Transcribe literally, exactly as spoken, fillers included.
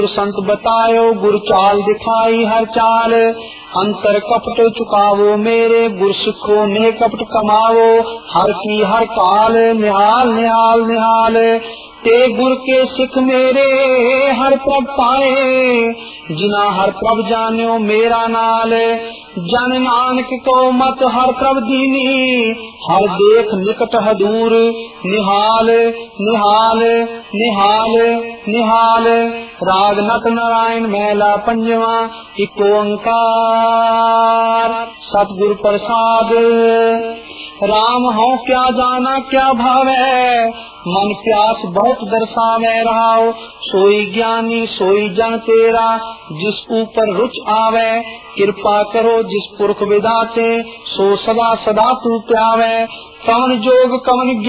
संत बतायो गुर चाल दिखाई हर चाल, अंतर कपट चुकावो मेरे गुर सिखो ने कपट कमावो, हर की हर काल निहाल निहाल निहाल, ते गुर के सिख मेरे हर प्रभ पाए, जिना हर प्रभ जान्यो मेरा नाल, जन नानक को मत हर प्रभ दीनी, हर देख निकट हदूर निहाल निहाल निहाल निहाल। राग नट नारायण महला पंजवा इको ओंकार। सतगुर प्रसाद। राम हो क्या जाना क्या भावै, मन प्यास बहुत दर्शावे रहाओ, सोई ज्ञानी सोई जन तेरा, जिस ऊपर रुच आवे, कृपा करो जिस पुरख विदाते, सो सदा सदा तू त्यावे, कवन जोग कवन